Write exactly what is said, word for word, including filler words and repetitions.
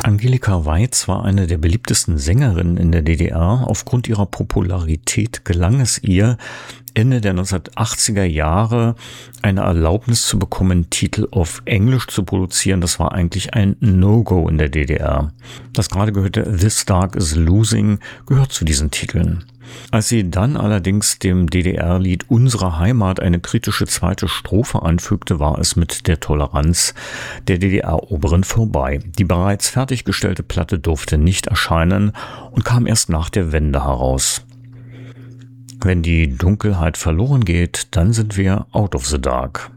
Angelika Weitz war eine der beliebtesten Sängerinnen in der D D R. Aufgrund ihrer Popularität gelang es ihr, Ende der neunzehnhundertachtziger Jahre eine Erlaubnis zu bekommen, Titel auf Englisch zu produzieren. Das war eigentlich ein No-Go in der D D R. Das gerade gehörte This Dark is Losing gehört zu diesen Titeln. Als sie dann allerdings dem D D R-Lied Unsere Heimat eine kritische zweite Strophe anfügte, war es mit der Toleranz der D D R-Oberen vorbei. Die bereits fertiggestellte Platte durfte nicht erscheinen und kam erst nach der Wende heraus. Wenn die Dunkelheit verloren geht, dann sind wir out of the dark.